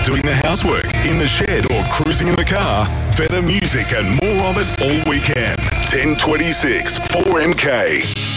doing the housework, in the shed or cruising in the car, better music and more of it all weekend. 1026 4MK.